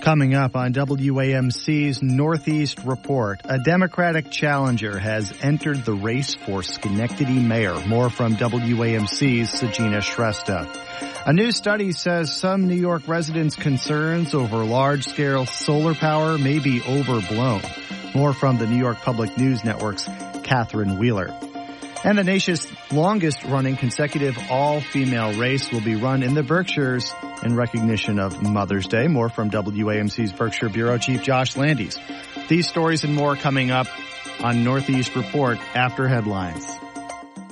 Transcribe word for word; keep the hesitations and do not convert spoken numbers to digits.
Coming up on W A M C's Northeast Report, a Democratic challenger has entered the race for Schenectady mayor. More from W A M C's Sajina Shrestha. A new study says some New York residents' concerns over large-scale solar power may be overblown. More from the New York Public News Network's Catherine Wheeler. And the nation's longest-running consecutive all-female race will be run in the Berkshires in recognition of Mother's Day. More from W A M C's Berkshire Bureau Chief Josh Landes. These stories and more coming up on Northeast Report after headlines.